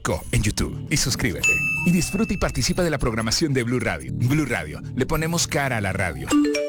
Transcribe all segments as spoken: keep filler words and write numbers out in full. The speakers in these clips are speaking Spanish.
co en YouTube y suscríbete. Y disfruta y participa de la programación de Blue Radio. Blue Radio, le ponemos cara a la radio.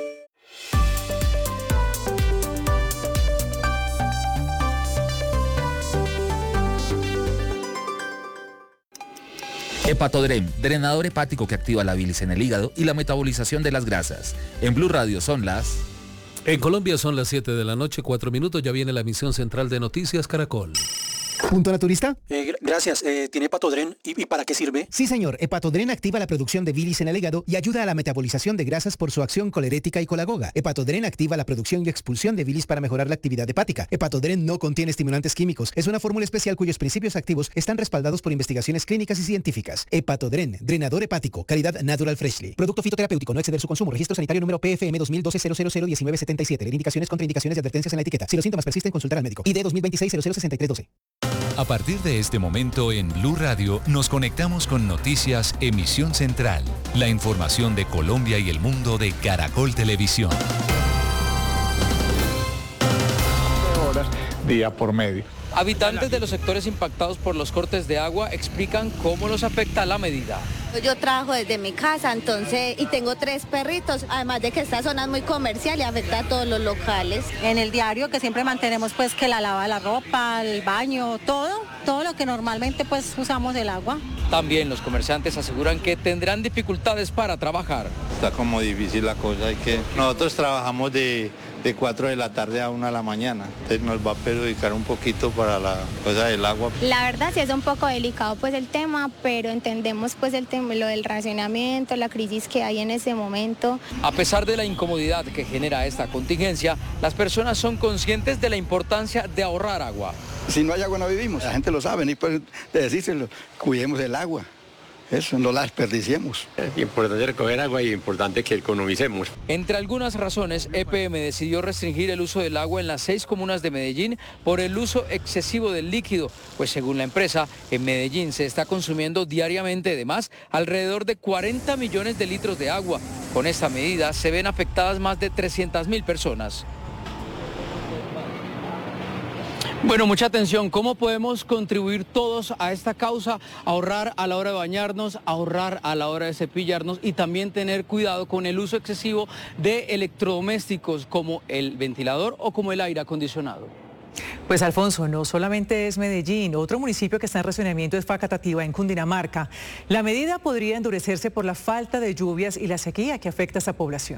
Hepatodren, drenador hepático que activa la bilis en el hígado y la metabolización de las grasas. En Blue Radio son las... En Colombia son las siete de la noche, cuatro minutos, ya viene la emisión central de Noticias Caracol. ¿Punto naturista? Eh, gracias. Eh, ¿Tiene Hepatodren? ¿Y, ¿Y para qué sirve? Sí, señor. Hepatodren activa la producción de bilis en el hígado y ayuda a la metabolización de grasas por su acción colerética y colagoga. Hepatodren activa la producción y expulsión de bilis para mejorar la actividad hepática. Hepatodren no contiene estimulantes químicos. Es una fórmula especial cuyos principios activos están respaldados por investigaciones clínicas y científicas. Hepatodren, drenador hepático, calidad Natural Freshly. Producto fitoterapéutico, no exceder su consumo. Registro sanitario número P F M dos mil doce cero cero cero diecinueve setenta y siete. Leer indicaciones, contraindicaciones y advertencias en la etiqueta. Si los síntomas persisten, consultar al médico. I D dos mil veintiséis cero cero sesenta y tres doce. A partir de este momento en Blue Radio nos conectamos con Noticias Emisión Central, la información de Colombia y el mundo de Caracol Televisión. Horas, día por medio. Habitantes de los sectores impactados por los cortes de agua explican cómo los afecta la medida. Yo trabajo desde mi casa, entonces, y tengo tres perritos, además de que esta zona es muy comercial y afecta a todos los locales. En el diario que siempre mantenemos pues que la lava la ropa, el baño, todo, todo lo que normalmente pues usamos del agua. También los comerciantes aseguran que tendrán dificultades para trabajar. Está como difícil la cosa, hay que... Nosotros trabajamos de... de cuatro de la tarde a una de la mañana, entonces nos va a perjudicar un poquito para la cosa del agua. La verdad sí es un poco delicado pues el tema, pero entendemos pues el tema, lo del racionamiento, la crisis que hay en ese momento. A pesar de la incomodidad que genera esta contingencia, las personas son conscientes de la importancia de ahorrar agua. Si no hay agua no vivimos, la gente lo sabe, ni puede decírselo, cuidemos el agua. Eso, no la desperdiciemos. Es importante recoger agua y importante que economicemos. Entre algunas razones, E P M decidió restringir el uso del agua en las seis comunas de Medellín por el uso excesivo del líquido, pues según la empresa, en Medellín se está consumiendo diariamente, además, alrededor de cuarenta millones de litros de agua. Con esta medida se ven afectadas más de trescientas mil personas. Bueno, mucha atención. ¿Cómo podemos contribuir todos a esta causa? Ahorrar a la hora de bañarnos, ahorrar a la hora de cepillarnos y también tener cuidado con el uso excesivo de electrodomésticos como el ventilador o como el aire acondicionado. Pues Alfonso, no solamente es Medellín, otro municipio que está en racionamiento es Facatativá, en Cundinamarca. La medida podría endurecerse por la falta de lluvias y la sequía que afecta a esta población.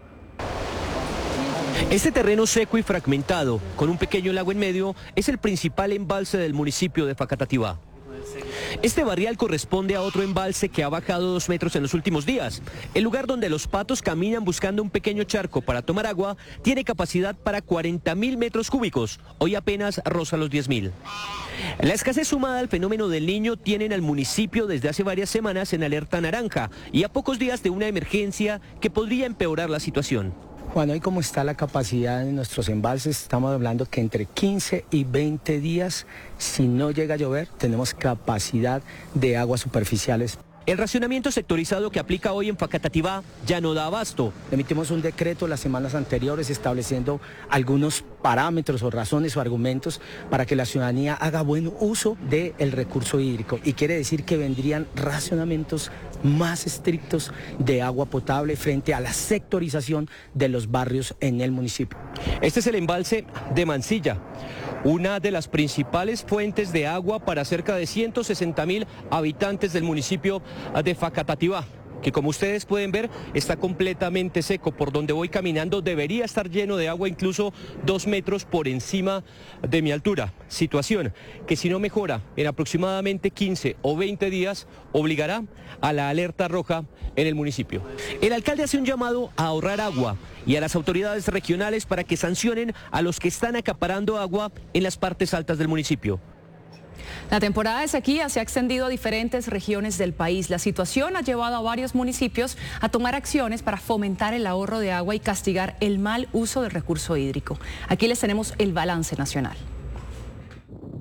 Este terreno seco y fragmentado, con un pequeño lago en medio, es el principal embalse del municipio de Facatativá. Este barrial corresponde a otro embalse que ha bajado dos metros en los últimos días. El lugar donde los patos caminan buscando un pequeño charco para tomar agua tiene capacidad para cuarenta mil metros cúbicos, hoy apenas roza los diez mil. La escasez sumada al fenómeno del Niño tienen al municipio desde hace varias semanas en alerta naranja y a pocos días de una emergencia que podría empeorar la situación. Bueno, hoy como está la capacidad de nuestros embalses, estamos hablando que entre quince y veinte días, si no llega a llover, tenemos capacidad de aguas superficiales. El racionamiento sectorizado que aplica hoy en Facatativá ya no da abasto. Emitimos un decreto las semanas anteriores estableciendo algunos parámetros o razones o argumentos para que la ciudadanía haga buen uso del recurso hídrico. Y quiere decir que vendrían racionamientos más estrictos de agua potable frente a la sectorización de los barrios en el municipio. Este es el embalse de Mansilla, una de las principales fuentes de agua para cerca de ciento sesenta mil habitantes del municipio de Facatativá, que como ustedes pueden ver está completamente seco. Por donde voy caminando debería estar lleno de agua, incluso dos metros por encima de mi altura. Situación que si no mejora en aproximadamente quince o veinte días obligará a la alerta roja en el municipio. El alcalde hace un llamado a ahorrar agua y a las autoridades regionales para que sancionen a los que están acaparando agua en las partes altas del municipio. La temporada de sequía se ha extendido a diferentes regiones del país. La situación ha llevado a varios municipios a tomar acciones para fomentar el ahorro de agua y castigar el mal uso del recurso hídrico. Aquí les tenemos el balance nacional.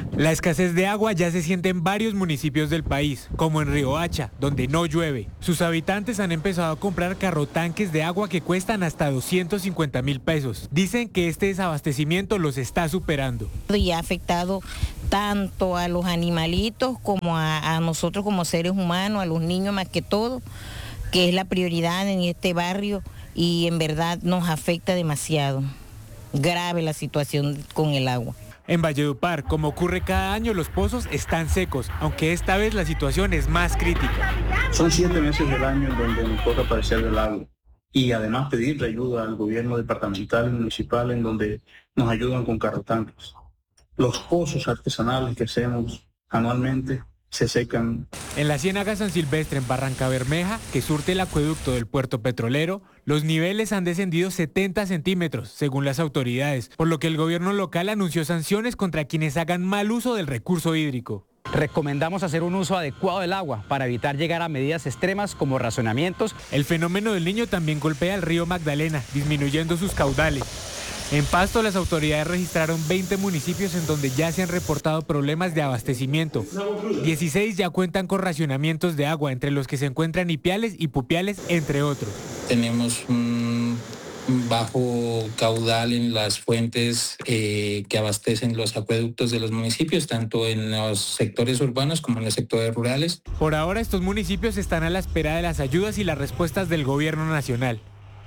La escasez de agua ya se siente en varios municipios del país, como en Riohacha, donde no llueve. Sus habitantes han empezado a comprar carrotanques de agua que cuestan hasta doscientos cincuenta mil pesos. Dicen que este desabastecimiento los está superando. Y ha afectado tanto a los animalitos como a, a nosotros como seres humanos, a los niños más que todo, que es la prioridad en este barrio y en verdad nos afecta demasiado. Grave la situación con el agua. En Valledupar, como ocurre cada año, los pozos están secos, aunque esta vez la situación es más crítica. Son siete meses del año en donde nos toca padecer del agua y además pedirle ayuda al gobierno departamental y municipal en donde nos ayudan con carrotanques. Los pozos artesanales que hacemos anualmente se secan. En la Ciénaga San Silvestre, en Barranca Bermeja, que surte el acueducto del puerto petrolero, los niveles han descendido setenta centímetros, según las autoridades, por lo que el gobierno local anunció sanciones contra quienes hagan mal uso del recurso hídrico. Recomendamos hacer un uso adecuado del agua para evitar llegar a medidas extremas como racionamientos. El fenómeno del Niño también golpea el río Magdalena, disminuyendo sus caudales. En Pasto, las autoridades registraron veinte municipios en donde ya se han reportado problemas de abastecimiento. dieciséis ya cuentan con racionamientos de agua, entre los que se encuentran Ipiales y Pupiales, entre otros. Tenemos un bajo caudal en las fuentes eh, que abastecen los acueductos de los municipios, tanto en los sectores urbanos como en los sectores rurales. Por ahora, estos municipios están a la espera de las ayudas y las respuestas del gobierno nacional.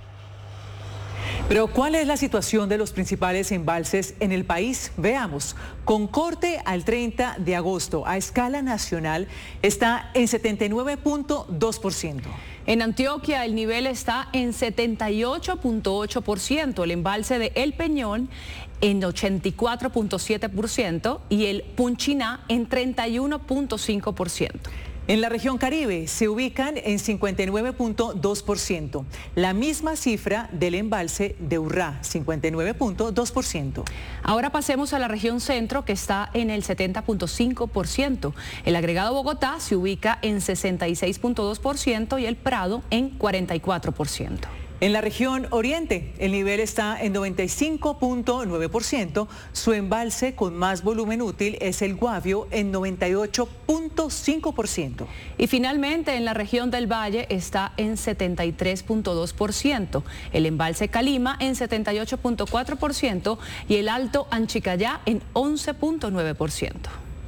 Pero ¿cuál es la situación de los principales embalses en el país? Veamos. Con corte al treinta de agosto a escala nacional está en setenta y nueve punto dos por ciento. En Antioquia el nivel está en setenta y ocho punto ocho por ciento, el embalse de El Peñón en ochenta y cuatro punto siete por ciento y el Punchiná en treinta y uno punto cinco por ciento. En la región Caribe se ubican en cincuenta y nueve punto dos por ciento, la misma cifra del embalse de Urrá, cincuenta y nueve punto dos por ciento. Ahora pasemos a la región Centro, que está en el setenta punto cinco por ciento. El agregado Bogotá se ubica en sesenta y seis punto dos por ciento y el Prado en cuarenta y cuatro por ciento. En la región Oriente, el nivel está en noventa y cinco punto nueve por ciento. Su embalse con más volumen útil es el Guavio en noventa y ocho punto cinco por ciento. Y finalmente, en la región del Valle está en setenta y tres punto dos por ciento. El embalse Calima en setenta y ocho punto cuatro por ciento y el Alto Anchicayá en once punto nueve por ciento.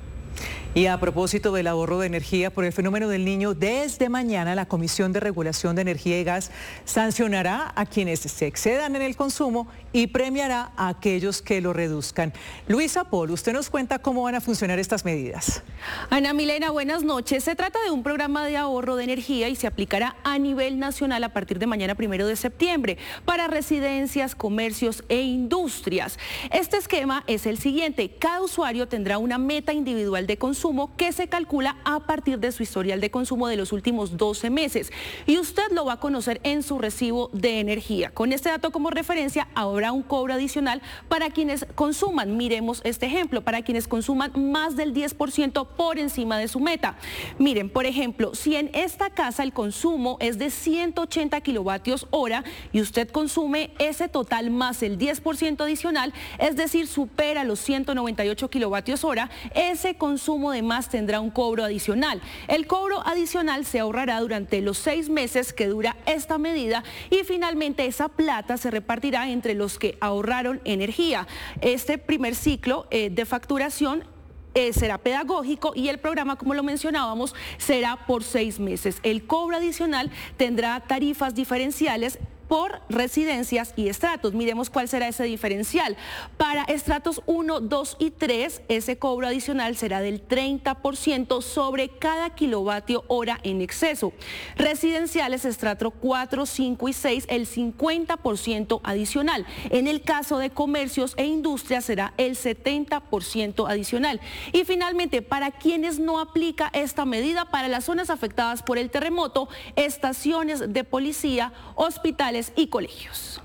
Y a propósito del ahorro de energía por el fenómeno del Niño, desde mañana la Comisión de Regulación de Energía y Gas sancionará a quienes se excedan en el consumo y premiará a aquellos que lo reduzcan. Luisa Pol, usted nos cuenta cómo van a funcionar estas medidas. Ana Milena, buenas noches. Se trata de un programa de ahorro de energía y se aplicará a nivel nacional a partir de mañana primero de septiembre para residencias, comercios e industrias. Este esquema es el siguiente. Cada usuario tendrá una meta individual de consumo que se calcula a partir de su historial de consumo de los últimos doce meses y usted lo va a conocer en su recibo de energía. Con este dato como referencia habrá un cobro adicional para quienes consuman. Miremos este ejemplo, para quienes consuman más del diez por ciento por encima de su meta. Miren, por ejemplo, si en esta casa el consumo es de ciento ochenta kilovatios hora y usted consume ese total más el diez por ciento adicional, es decir, supera los ciento noventa y ocho kilovatios hora, ese consumo de más tendrá un cobro adicional. El cobro adicional se ahorrará durante los seis meses que dura esta medida y finalmente esa plata se repartirá entre los que ahorraron energía. Este primer ciclo eh, de facturación Eh, será pedagógico y el programa, como lo mencionábamos, será por seis meses. El cobro adicional tendrá tarifas diferenciales por residencias y estratos. Miremos cuál será ese diferencial. Para estratos uno, dos y tres, ese cobro adicional será del treinta por ciento sobre cada kilovatio hora en exceso. Residenciales, estrato cuatro, cinco y seis, el cincuenta por ciento adicional. En el caso de comercios e industrias será el setenta por ciento adicional. Y finalmente, para quienes no aplica esta medida, para las zonas afectadas por el terremoto, estaciones de policía, hospitales y colegios.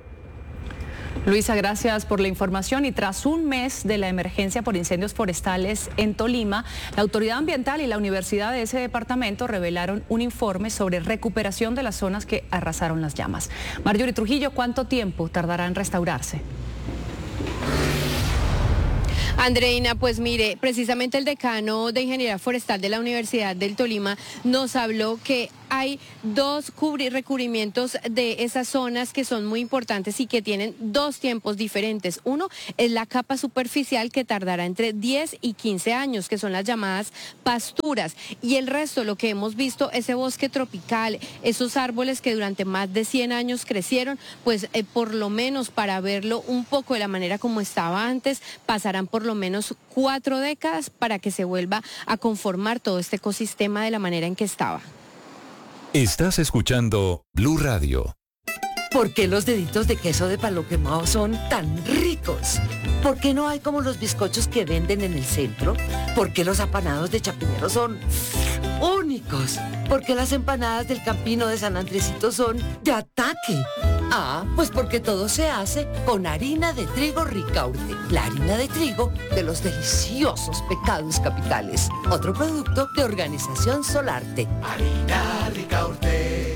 Luisa, gracias por la información. Y tras un mes de la emergencia por incendios forestales en Tolima, la Autoridad Ambiental y la Universidad de ese departamento revelaron un informe sobre recuperación de las zonas que arrasaron las llamas. Marjorie Trujillo, ¿cuánto tiempo tardará en restaurarse? Andreina, pues mire, precisamente el decano de Ingeniería Forestal de la Universidad del Tolima nos habló que hay dos recubrimientos de esas zonas que son muy importantes y que tienen dos tiempos diferentes. Uno es la capa superficial, que tardará entre diez y quince años, que son las llamadas pasturas. Y el resto, lo que hemos visto, ese bosque tropical, esos árboles que durante más de cien años crecieron, pues eh, por lo menos para verlo un poco de la manera como estaba antes, pasarán por lo menos cuatro décadas para que se vuelva a conformar todo este ecosistema de la manera en que estaba. Estás escuchando Blue Radio. ¿Por qué los deditos de queso de palo quemado son tan ricos? ¿Por qué no hay como los bizcochos que venden en el centro? ¿Por qué los apanados de Chapinero son únicos? ¿Por qué las empanadas del Campino de San Andresito son de ataque? Ah, pues porque todo se hace con harina de trigo Ricaurte, la harina de trigo de los deliciosos pecados capitales. Otro producto de Organización Solarte. Harina Ricaurte.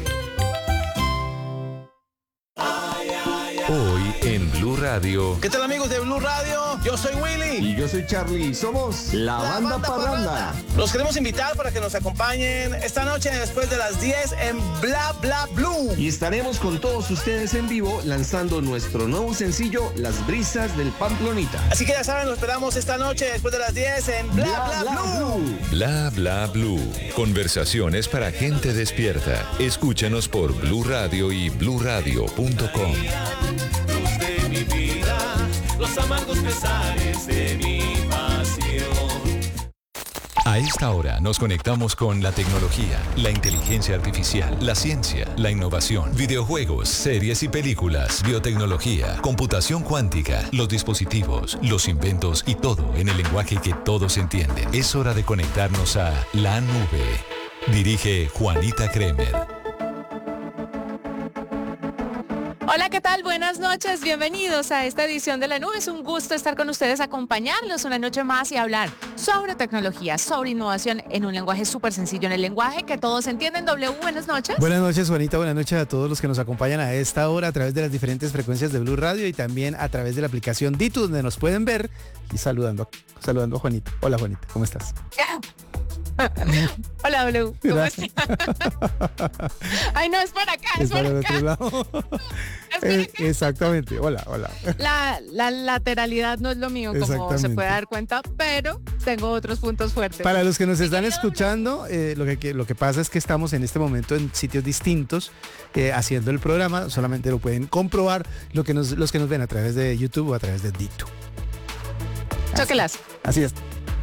Hoy en Blue Radio. ¿Qué tal, amigos de Blue Radio? Yo soy Willy. Y yo soy Charlie. Somos la, la banda, banda Parranda. Parranda. Los queremos invitar para que nos acompañen esta noche después de las diez en Bla Bla Blue. Y estaremos con todos ustedes en vivo lanzando nuestro nuevo sencillo, Las Brisas del Pamplonita. Así que ya saben, los esperamos esta noche después de las diez en Bla Bla, Bla, Bla Blue. Blue. Bla Bla Blue. Conversaciones para gente despierta. Escúchanos por Blue Radio y blue radio punto com. Luz de mi vida, los amargos pesares de mi pasión. A esta hora nos conectamos con la tecnología, la inteligencia artificial, la ciencia, la innovación, videojuegos, series y películas, biotecnología, computación cuántica, los dispositivos, los inventos y todo en el lenguaje que todos entienden. Es hora de conectarnos a la nube. Dirige Juanita Kremer. Hola, ¿qué tal? Buenas noches, bienvenidos a esta edición de La Nube. Es un gusto estar con ustedes, acompañarlos una noche más y hablar sobre tecnología, sobre innovación en un lenguaje súper sencillo, en el lenguaje que todos entienden. W, buenas noches. Buenas noches, Juanita, buenas noches a todos los que nos acompañan a esta hora a través de las diferentes frecuencias de Blue Radio y también a través de la aplicación Ditu, donde nos pueden ver y saludando, saludando a Juanita. Hola, Juanita, ¿cómo estás? Hola, W. ¿Cómo estás? Ay, no, es para acá, es, es para, para acá. El otro lado. Eh, exactamente, hola, hola. La, la lateralidad no es lo mío, como se puede dar cuenta, pero tengo otros puntos fuertes. Para los que nos están escuchando, eh, lo, que, lo que pasa es que estamos en este momento en sitios distintos eh, haciendo el programa, solamente lo pueden comprobar lo que nos, los que nos ven a través de YouTube o a través de Ditu. Chóquelas. Así es.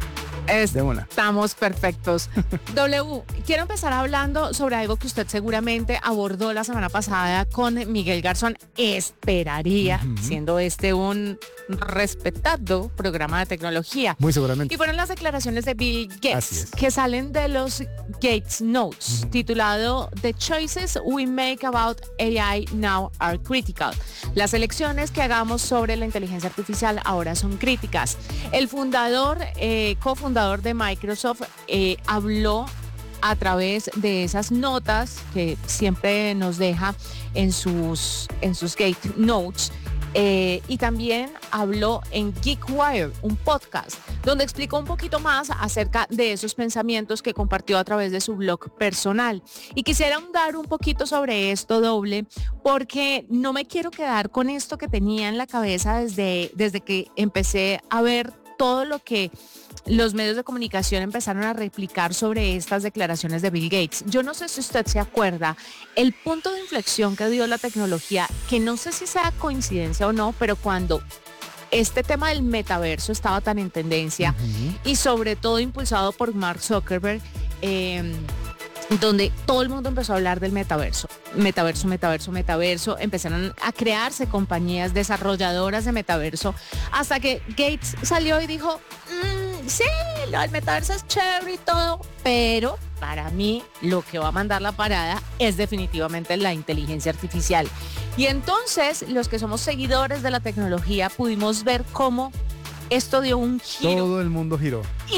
Estamos perfectos. W, quiero empezar hablando sobre algo que usted seguramente abordó la semana pasada con Miguel Garzón. Esperaría, uh-huh. siendo este un respetado programa de tecnología. Muy seguramente. Y fueron las declaraciones de Bill Gates, que salen de los Gates Notes, uh-huh. titulado The Choices We Make About A I Now Are Critical. Las elecciones que hagamos sobre la inteligencia artificial ahora son críticas. El fundador, eh, cofundador de Microsoft eh, habló a través de esas notas que siempre nos deja en sus, en sus Gate Notes eh, y también habló en GeekWire, un podcast, donde explicó un poquito más acerca de esos pensamientos que compartió a través de su blog personal. Y quisiera ahondar un poquito sobre esto, doble, porque no me quiero quedar con esto que tenía en la cabeza desde, desde que empecé a ver todo lo que los medios de comunicación empezaron a replicar sobre estas declaraciones de Bill Gates. Yo no sé si usted se acuerda el punto de inflexión que dio la tecnología, que no sé si sea coincidencia o no, pero cuando este tema del metaverso estaba tan en tendencia uh-huh. y sobre todo impulsado por Mark Zuckerberg, eh, donde todo el mundo empezó a hablar del metaverso. Metaverso, metaverso, metaverso. Empezaron a crearse compañías desarrolladoras de metaverso hasta que Gates salió y dijo, mmm, sí, lo del metaverso es chévere y todo, pero para mí lo que va a mandar la parada es definitivamente la inteligencia artificial. Y entonces los que somos seguidores de la tecnología pudimos ver cómo esto dio un giro. Todo el mundo giró.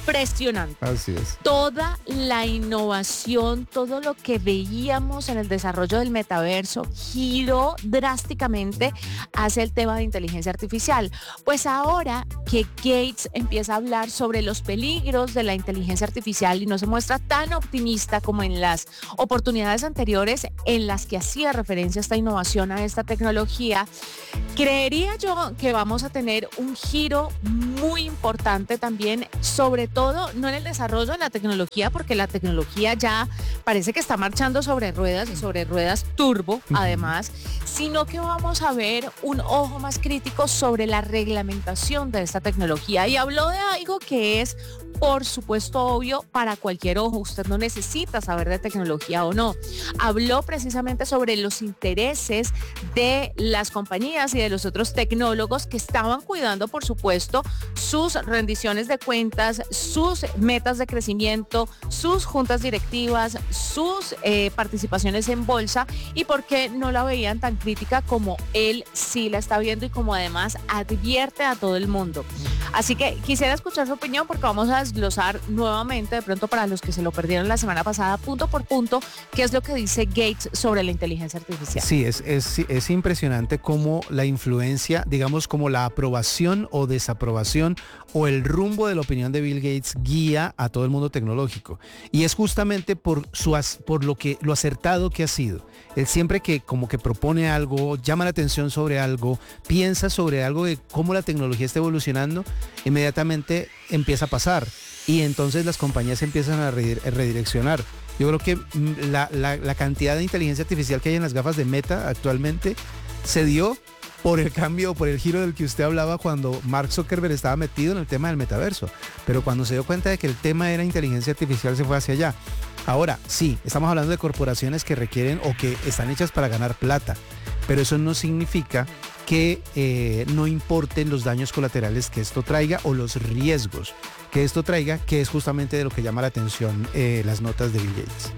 impresionante. Así es. Toda la innovación, todo lo que veíamos en el desarrollo del metaverso giró drásticamente hacia el tema de inteligencia artificial. Pues ahora que Gates empieza a hablar sobre los peligros de la inteligencia artificial y no se muestra tan optimista como en las oportunidades anteriores en las que hacía referencia a esta innovación, a esta tecnología, creería yo que vamos a tener un giro muy importante también, sobre todo no en el desarrollo de la tecnología, porque la tecnología ya parece que está marchando sobre ruedas y sobre ruedas turbo, además, sino que vamos a ver un ojo más crítico sobre la reglamentación de esta tecnología. Y habló de algo que es, por supuesto, obvio para cualquier ojo. Usted no necesita saber de tecnología o no. Habló precisamente sobre los intereses de las compañías y de los otros tecnólogos que estaban cuidando, por supuesto, sus rendiciones de cuentas, sus metas de crecimiento, sus juntas directivas, sus eh, participaciones en bolsa, y por qué no la veían tan crítica como él sí la está viendo y como además advierte a todo el mundo. Así que quisiera escuchar su opinión, porque vamos a desglosar nuevamente, de pronto para los que se lo perdieron la semana pasada, punto por punto, qué es lo que dice Gates sobre la inteligencia artificial. Sí, es, es, es impresionante cómo la influencia, digamos como la aprobación o desaprobación o el rumbo de la opinión de Bill Gates guía a todo el mundo tecnológico. Y es justamente por, su, por lo, que, lo acertado que ha sido. Él siempre que como que propone algo, llama la atención sobre algo, piensa sobre algo de cómo la tecnología está evolucionando, inmediatamente empieza a pasar. Y entonces las compañías empiezan a redireccionar. Yo creo que la, la, la cantidad de inteligencia artificial que hay en las gafas de Meta actualmente se dio por el cambio, por el giro del que usted hablaba cuando Mark Zuckerberg estaba metido en el tema del metaverso. Pero cuando se dio cuenta de que el tema era inteligencia artificial, se fue hacia allá. Ahora, sí, estamos hablando de corporaciones que requieren o que están hechas para ganar plata, pero eso no significa que eh, no importen los daños colaterales que esto traiga o los riesgos que esto traiga, que es justamente de lo que llama la atención eh, las notas de Bill Gates.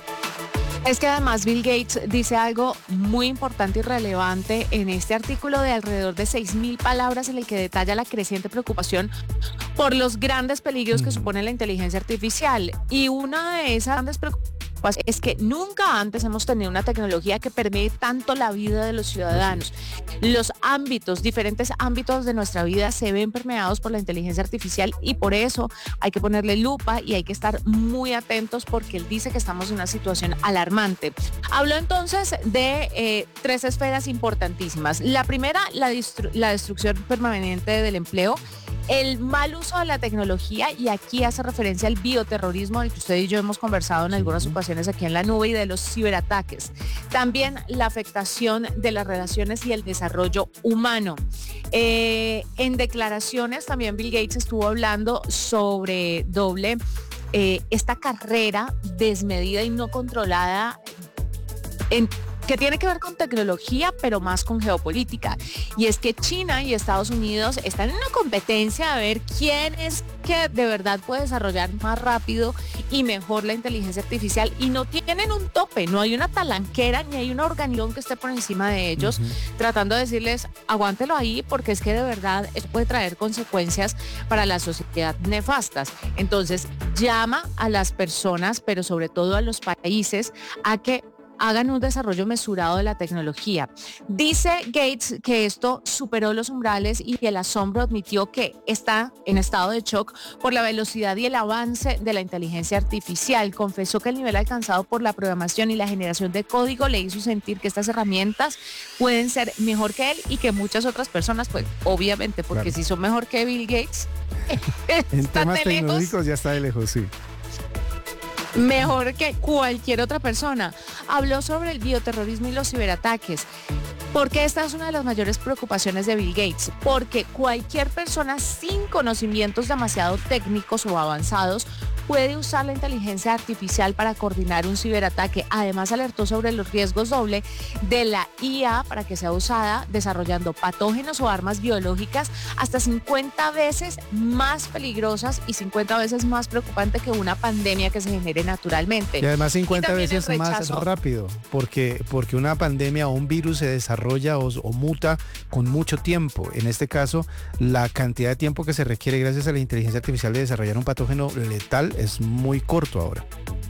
Es que además Bill Gates dice algo muy importante y relevante en este artículo de alrededor de seis mil palabras, en el que detalla la creciente preocupación por los grandes peligros que supone la inteligencia artificial. Y una de esas grandes preocupaciones es que nunca antes hemos tenido una tecnología que permee tanto la vida de los ciudadanos. Los ámbitos, diferentes ámbitos de nuestra vida se ven permeados por la inteligencia artificial, y por eso hay que ponerle lupa y hay que estar muy atentos, porque él dice que estamos en una situación alarmante. Habló entonces de eh, tres esferas importantísimas. La primera, la, destru- la destrucción permanente del empleo, el mal uso de la tecnología, y aquí hace referencia al bioterrorismo, del que usted y yo hemos conversado en algunas ocasiones aquí en la nube, y de los ciberataques. También la afectación de las relaciones y el desarrollo humano. Eh, en declaraciones también Bill Gates estuvo hablando sobre doble eh, esta carrera desmedida y no controlada en que tiene que ver con tecnología, pero más con geopolítica. Y es que China y Estados Unidos están en una competencia a ver quién es que de verdad puede desarrollar más rápido y mejor la inteligencia artificial, y no tienen un tope, no hay una talanquera ni hay un organillón que esté por encima de ellos, uh-huh, tratando de decirles, aguántelo ahí, porque es que de verdad eso puede traer consecuencias para la sociedad nefastas. Entonces llama a las personas, pero sobre todo a los países, a que hagan un desarrollo mesurado de la tecnología. Dice Gates que esto superó los umbrales, y el asombro admitió que está en estado de shock por la velocidad y el avance de la inteligencia artificial. Confesó que el nivel alcanzado por la programación y la generación de código le hizo sentir que estas herramientas pueden ser mejor que él y que muchas otras personas, pues obviamente, porque claro, si son mejor que Bill Gates, en temas tecnológicos ya está de lejos, sí. Mejor que cualquier otra persona. Habló sobre el bioterrorismo y los ciberataques. Porque esta es una de las mayores preocupaciones de Bill Gates. Porque cualquier persona sin conocimientos demasiado técnicos o avanzados puede usar la inteligencia artificial para coordinar un ciberataque. Además, alertó sobre los riesgos doble de la I A para que sea usada desarrollando patógenos o armas biológicas hasta cincuenta veces más peligrosas y cincuenta veces más preocupante que una pandemia que se genere naturalmente. Y además cincuenta Y veces más rápido, porque, porque una pandemia o un virus se desarrolla o, o muta con mucho tiempo. En este caso, la cantidad de tiempo que se requiere gracias a la inteligencia artificial de desarrollar un patógeno letal es muy corto ahora.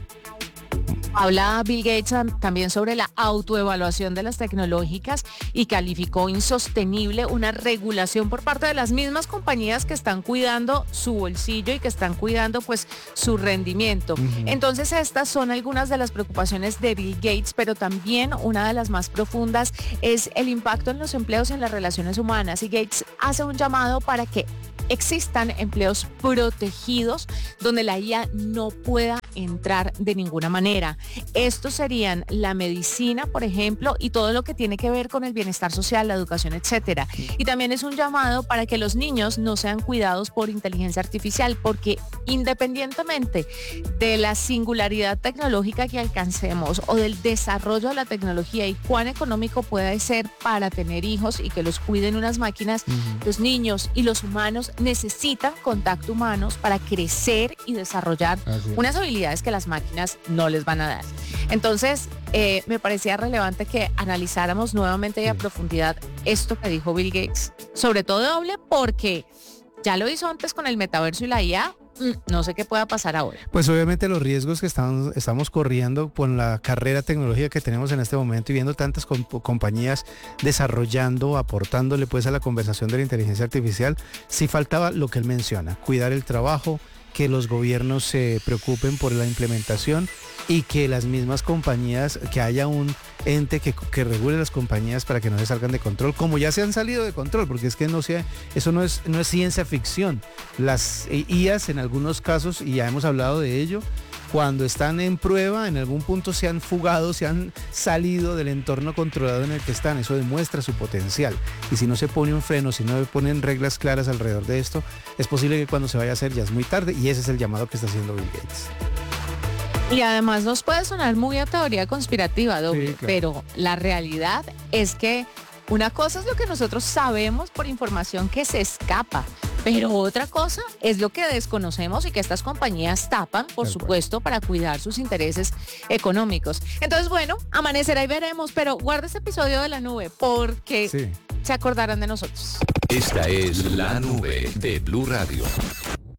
Habla Bill Gates también sobre la autoevaluación de las tecnológicas y calificó insostenible una regulación por parte de las mismas compañías que están cuidando su bolsillo y que están cuidando pues su rendimiento. Uh-huh. Entonces estas son algunas de las preocupaciones de Bill Gates, pero también una de las más profundas es el impacto en los empleos y en las relaciones humanas. Y Gates hace un llamado para que existan empleos protegidos donde la I A no pueda entrar de ninguna manera. Estos serían la medicina, por ejemplo, y todo lo que tiene que ver con el bienestar social, la educación, etcétera. Y también es un llamado para que los niños no sean cuidados por inteligencia artificial, porque independientemente de la singularidad tecnológica que alcancemos o del desarrollo de la tecnología y cuán económico puede ser para tener hijos y que los cuiden unas máquinas, uh-huh. los niños y los humanos necesitan contacto humanos para crecer y desarrollar unas habilidades que las máquinas no les van a dar. Entonces, eh, me parecía relevante que analizáramos nuevamente y a profundidad esto que dijo Bill Gates, sobre todo doble porque ya lo hizo antes con el metaverso y la I A. No sé qué pueda pasar ahora. Pues obviamente los riesgos que estamos, estamos corriendo con la carrera tecnológica que tenemos en este momento y viendo tantas comp- compañías desarrollando, aportándole pues a la conversación de la inteligencia artificial, sí faltaba lo que él menciona, cuidar el trabajo, que los gobiernos se preocupen por la implementación y que las mismas compañías, que haya un ente que, que regule las compañías para que no se salgan de control, como ya se han salido de control, porque es que no sea, eso no es, no es ciencia ficción. Las I As en algunos casos, y ya hemos hablado de ello, cuando están en prueba, en algún punto se han fugado, se han salido del entorno controlado en el que están. Eso demuestra su potencial. Y si no se pone un freno, si no se ponen reglas claras alrededor de esto, es posible que cuando se vaya a hacer ya es muy tarde, y ese es el llamado que está haciendo Bill Gates. Y además nos puede sonar muy a teoría conspirativa, doble, sí, claro. Pero la realidad es que una cosa es lo que nosotros sabemos por información que se escapa, pero otra cosa es lo que desconocemos y que estas compañías tapan, por supuesto, para cuidar sus intereses económicos. Entonces, bueno, amanecerá y veremos, pero guarda este episodio de La Nube porque sí. se acordarán de nosotros. Esta es La Nube de Blue Radio.